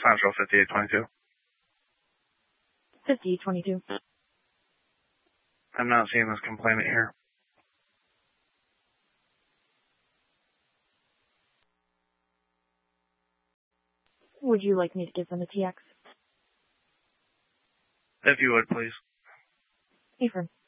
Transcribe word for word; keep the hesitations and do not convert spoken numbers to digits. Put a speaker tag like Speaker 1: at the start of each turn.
Speaker 1: Central fifty-eight twenty-two.
Speaker 2: fifty-eight twenty-two.
Speaker 1: I'm not seeing this complainant here.
Speaker 2: Would you like me to give them a T X?
Speaker 1: If you would, please.
Speaker 2: Affirm.